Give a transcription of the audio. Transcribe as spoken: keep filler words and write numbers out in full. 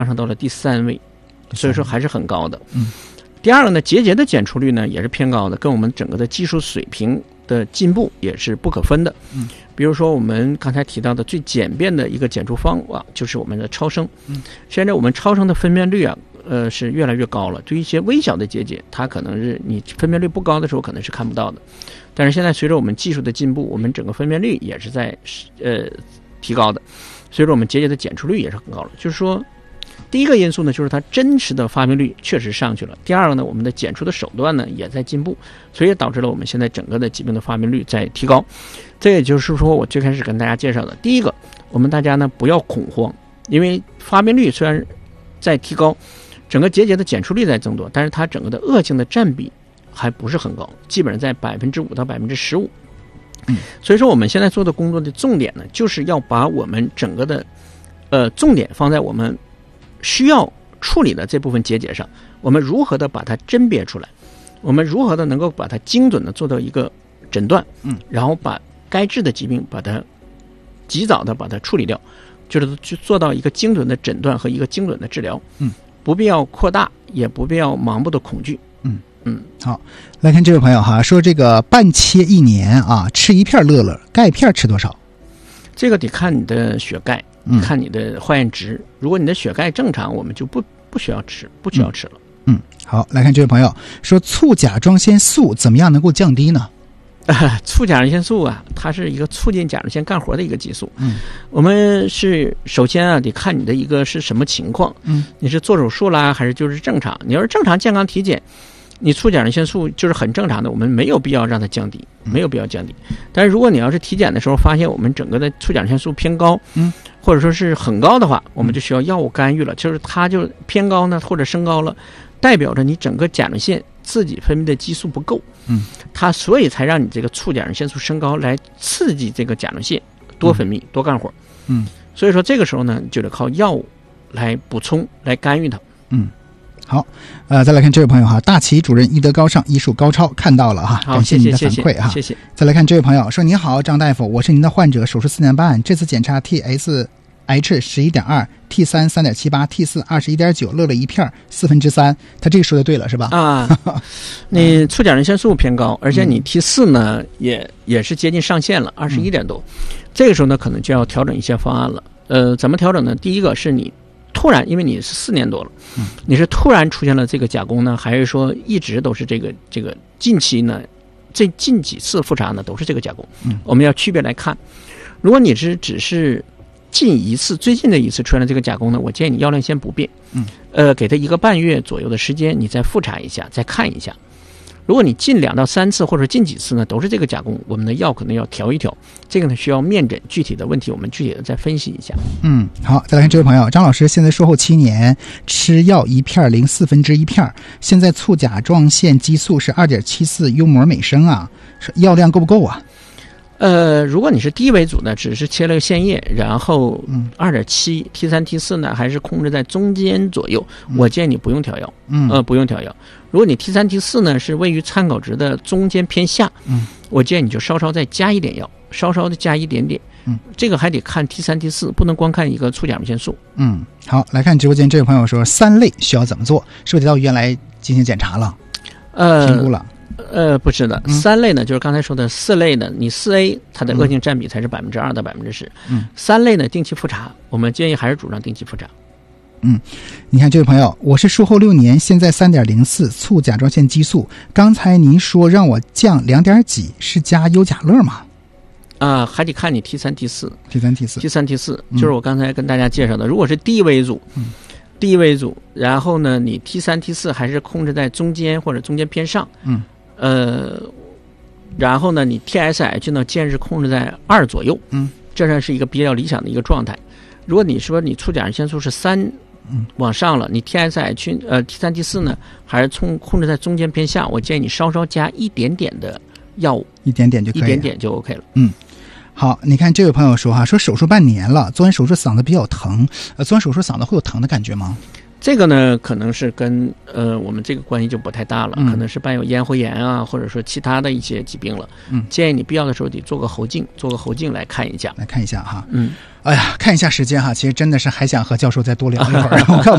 上到了第三位，所以说还是很高的。 嗯。 第二个呢，结节的检出率呢也是偏高的，跟我们整个的技术水平的进步也是不可分的。 嗯， 比如说我们刚才提到的最简便的一个检出方法就是我们的超声。 嗯， 现在我们超声的分辨率啊，呃是越来越高了。对于一些微小的结节，它可能是你分辨率不高的时候可能是看不到的，但是现在随着我们技术的进步，我们整个分辨率也是在呃提高的，所以说我们结节的检出率也是很高了。就是说。第一个因素呢，就是它真实的发病率确实上去了。第二个呢，我们的检出的手段呢也在进步，所以导致了我们现在整个的疾病的发病率在提高。这也就是说，我最开始跟大家介绍的，第一个，我们大家呢不要恐慌，因为发病率虽然在提高，整个结节的检出率在增多，但是它整个的恶性的占比还不是很高，基本上在百分之五到百分之十五。 嗯， 所以说我们现在做的工作的重点呢，就是要把我们整个的呃重点放在我们需要处理的这部分结节上，我们如何的把它甄别出来，我们如何的能够把它精准的做到一个诊断， 嗯， 然后把该治的疾病把它及早的把它处理掉，就是去做到一个精准的诊断和一个精准的治疗， 嗯， 不必要扩大，也不必要盲目的恐惧， 嗯嗯。 好，来看这位朋友哈，说这个半切一年啊，吃一片乐乐，钙片吃多少？ 这个得看你的血钙。看你的化验值，如果你的血钙正常，我们就不不需要吃，不需要吃了。 嗯，好，来看这位朋友说，促甲状腺素怎么样能够降低呢？ 呃、促甲状腺素啊，它是一个促进甲状腺干活的一个激素。 嗯， 我们是首先啊，得看你的一个是什么情况。 嗯，你是做手术啦，还是就是正常？你要是正常健康体检，你促甲状腺素就是很正常的，我们没有必要让它降低，没有必要降低。但是如果你要是体检的时候发现我们整个的促甲状腺素偏高， 嗯， 或者说是很高的话，我们就需要药物干预了。就是它就偏高呢，或者升高了，代表着你整个甲状腺自己分泌的激素不够， 嗯， 它所以才让你这个促甲状腺素升高，来刺激这个甲状腺多分泌、嗯、多干活， 嗯， 所以说这个时候呢，就得靠药物来补充、来干预它， 嗯。好，呃，再来看这位朋友哈，大齐主任医德高尚，医术高超，看到了哈，感谢您的反馈哈， 谢谢。 再来看这位朋友说，您好，张大夫，我是您的患者，手术四年半，这次检查 T S H 十一点二 ，T 三三点七八 ，T 四二十一点九，乐了一片四分之三，他这个说的对了是吧？ 啊，你促甲状腺素偏高，而且你 T 四呢、嗯、也也是接近上限了，二十一点多、嗯，这个时候呢可能就要调整一些方案了。呃，怎么调整呢？第一个是你。突然，因为你是四年多了， 嗯， 你是突然出现了这个甲功呢，还是说一直都是这个这个近期呢？这近几次复查呢都是这个甲功？ 嗯， 我们要区别来看。如果你是只是近一次最近的一次出现了这个甲功呢，我建议你药量先不变， 嗯， 呃，给他一个半月左右的时间，你再复查一下，再看一下。如果你近两到三次或者近几次呢都是这个甲功，我们的药可能要调一调，这个呢需要面诊具体的问题，我们具体的再分析一下。 嗯，好，再来看这位朋友，张老师，现在术后七年，吃药一片零四分之一片，现在促甲状腺激素是二点七四幽摩每升啊，药量够不够啊？ 呃，如果你是低为主呢，只是切了个腺液，然后二点七 T 三 T 四呢还是控制在中间左右， 嗯、 我建议你不用调药， 嗯， 呃，不用调药。如果你 T 三 T 四呢是位于参考值的中间偏下， 嗯， 我建议你就稍稍再加一点药，稍稍的加一点点， 嗯， 这个还得看 T 三 T 四，不能光看一个促甲状腺素。 嗯，好，来看直播间这位朋友说，三类需要怎么做？是不是得到医院来进行检查了？ 呃， 评估了。 呃，不是的， 嗯、 三类呢，就是刚才说的四类呢，你四 A 它的恶性占比才是百分之二到百分之十， 嗯， 三类呢定期复查，我们建议还是主张定期复查。 嗯，你看这位朋友，我是术后六年，现在 三点零四 促甲状腺激素，刚才您说让我降两点几，是加优甲乐吗？ 啊，还得看你 T 三 T 四 T 三 T 四 T 三 T 四，就是我刚才跟大家介绍的，如果是低为主， 嗯， 低为主，然后呢，你 T 三 T 四还是控制在中间或者中间偏上， 嗯， 呃，然后呢，你 T S H 呢，建议是控制在二左右， 嗯， 这算是一个比较理想的一个状态。如果你说你促甲状腺素是三， 嗯， 往上了，你 T S H 呃 T 三 T 四呢，还是控控制在中间偏下，我建议你稍稍加一点点的药物， 一点点就可以了， 一点点就 OK 了。 嗯。好，你看这位朋友说哈，说手术半年了，做完手术嗓子比较疼，呃，做完手术嗓子会有疼的感觉吗？ 这个呢，可能是跟呃我们这个关系就不太大了， 嗯、 可能是伴有咽喉炎啊，或者说其他的一些疾病了。 嗯， 建议你必要的时候得做个喉镜，做个喉镜来看一下， 来看一下哈。 嗯， 哎呀，看一下时间哈，其实真的是还想和教授再多聊一会儿。我看